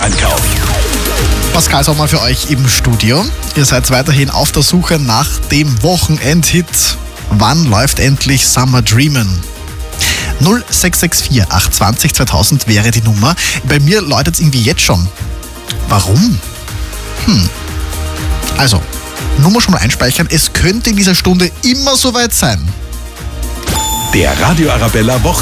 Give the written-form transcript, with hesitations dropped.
Wocheneinkauf. Pascal Sommer für euch im Studio. Ihr seid weiterhin auf der Suche nach dem Wochenendhit. Wann läuft endlich Summer Dreamin'? 0664 820 2000 wäre die Nummer. Bei mir läutet es irgendwie jetzt schon. Warum? Also, Nummer schon mal einspeichern. Es könnte in dieser Stunde immer soweit sein. Der Radio Arabella